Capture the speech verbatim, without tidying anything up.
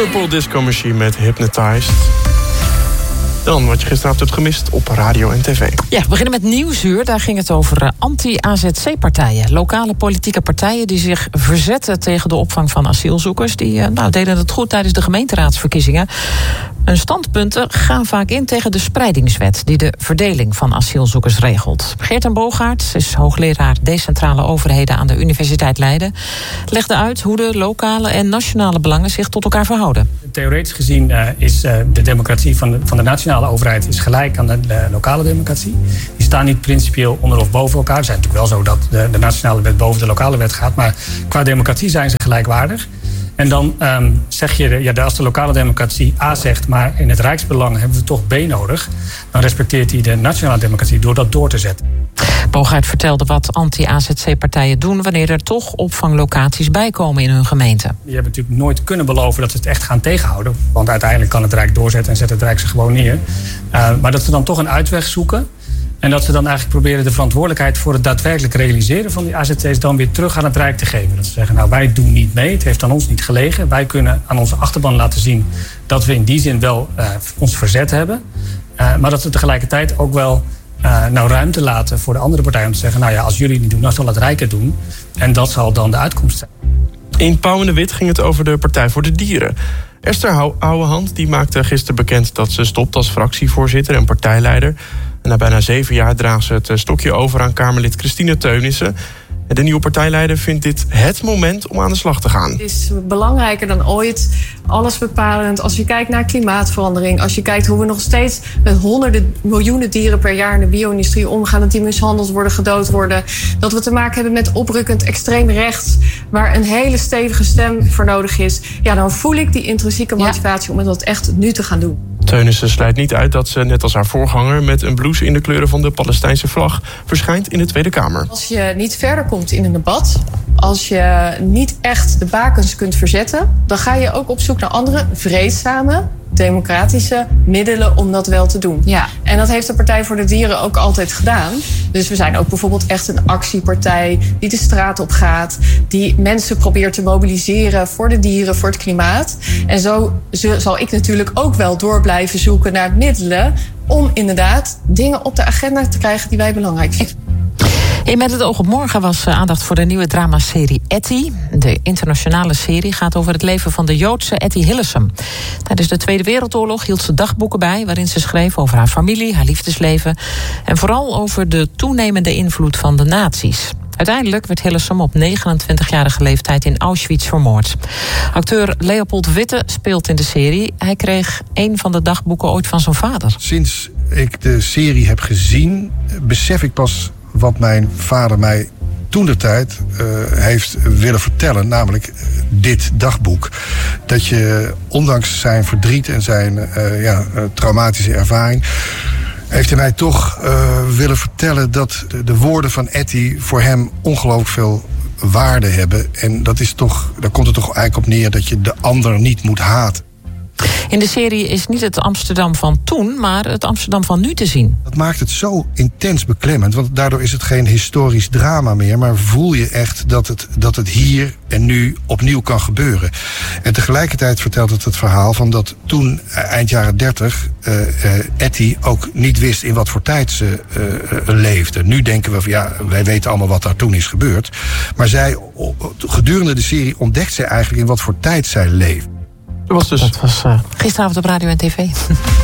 Purple Disco Machine met Hypnotized. Dan wat je gisteravond hebt gemist op radio en tv. Ja, we beginnen met Nieuwsuur. Daar ging het over anti-A Z C-partijen. Lokale politieke partijen die zich verzetten tegen de opvang van asielzoekers. Die nou, deden het goed tijdens de gemeenteraadsverkiezingen. Hun standpunten gaan vaak in tegen de spreidingswet die de verdeling van asielzoekers regelt. Geert-Jan Bogaerts is hoogleraar decentrale overheden aan de Universiteit Leiden. Legde uit hoe de lokale en nationale belangen zich tot elkaar verhouden. Theoretisch gezien uh, is uh, de democratie van de, van de nationale overheid is gelijk aan de, de lokale democratie. Die staan niet principieel onder of boven elkaar. Het is natuurlijk wel zo dat de, de nationale wet boven de lokale wet gaat, maar qua democratie zijn ze gelijkwaardig. En dan um, zeg je, ja, als de lokale democratie A zegt, maar in het rijksbelang hebben we toch B nodig, dan respecteert hij de nationale democratie door dat door te zetten. Bogaert vertelde wat anti-A Z C-partijen doen wanneer er toch opvanglocaties bijkomen in hun gemeente. Die hebben natuurlijk nooit kunnen beloven dat ze het echt gaan tegenhouden. Want uiteindelijk kan het Rijk doorzetten en zet het Rijk ze gewoon neer. Uh, maar dat ze dan toch een uitweg zoeken. En dat ze dan eigenlijk proberen de verantwoordelijkheid voor het daadwerkelijk realiseren van die A Z C's dan weer terug aan het Rijk te geven. Dat ze zeggen, nou wij doen niet mee, het heeft aan ons niet gelegen. Wij kunnen aan onze achterban laten zien dat we in die zin wel uh, ons verzet hebben. Uh, maar dat we tegelijkertijd ook wel uh, nou ruimte laten voor de andere partijen om te zeggen, nou ja, als jullie het niet doen, dan zal het Rijk het doen. En dat zal dan de uitkomst zijn. In Pauw en de Wit ging het over de Partij voor de Dieren. Esther Ouwehand die maakte gisteren bekend dat ze stopt als fractievoorzitter en partijleider. En na bijna zeven jaar draagt ze het stokje over aan Kamerlid Christine Teunissen. De nieuwe partijleider vindt dit het moment om aan de slag te gaan. Het is belangrijker dan ooit, allesbepalend. Als je kijkt naar klimaatverandering, als je kijkt hoe we nog steeds met honderden miljoenen dieren per jaar in de bio-industrie omgaan, dat die mishandeld worden, gedood worden, dat we te maken hebben met oprukkend extreem rechts, waar een hele stevige stem voor nodig is. Ja, dan voel ik die intrinsieke motivatie om het dat echt nu te gaan doen. Teunissen sluit niet uit dat ze, net als haar voorganger, met een blouse in de kleuren van de Palestijnse vlag verschijnt in de Tweede Kamer. Als je niet verder komt in een debat, als je niet echt de bakens kunt verzetten, dan ga je ook op zoek naar andere vreedzame, democratische middelen om dat wel te doen. Ja. En dat heeft de Partij voor de Dieren ook altijd gedaan. Dus we zijn ook bijvoorbeeld echt een actiepartij die de straat op gaat, die mensen probeert te mobiliseren voor de dieren, voor het klimaat. En zo zal ik natuurlijk ook wel door blijven zoeken naar middelen om inderdaad dingen op de agenda te krijgen die wij belangrijk vinden. In Met het oog op morgen was aandacht voor de nieuwe dramaserie Etty. De internationale serie gaat over het leven van de Joodse Etty Hillesum. Tijdens de Tweede Wereldoorlog hield ze dagboeken bij waarin ze schreef over haar familie, haar liefdesleven en vooral over de toenemende invloed van de nazi's. Uiteindelijk werd Hillesum op negenentwintigjarige leeftijd in Auschwitz vermoord. Acteur Leopold Witte speelt in de serie. Hij kreeg een van de dagboeken ooit van zijn vader. Sinds ik de serie heb gezien, besef ik pas wat mijn vader mij toentertijd uh, heeft willen vertellen, namelijk uh, dit dagboek. Dat je ondanks zijn verdriet en zijn uh, ja, uh, traumatische ervaring, heeft hij mij toch uh, willen vertellen dat de, de woorden van Etty voor hem ongelooflijk veel waarde hebben. En dat is toch, daar komt het toch eigenlijk op neer dat je de ander niet moet haten. In de serie is niet het Amsterdam van toen, maar het Amsterdam van nu te zien. Dat maakt het zo intens beklemmend, want daardoor is het geen historisch drama meer, maar voel je echt dat het, dat het hier en nu opnieuw kan gebeuren. En tegelijkertijd vertelt het het verhaal van dat toen, eind jaren dertig, uh, uh, Etty ook niet wist in wat voor tijd ze uh, uh, leefde. Nu denken we van ja, wij weten allemaal wat daar toen is gebeurd. Maar zij, gedurende de serie ontdekt zij eigenlijk in wat voor tijd zij leeft. Dat was, dus... dat was uh, gisteravond op radio en tv.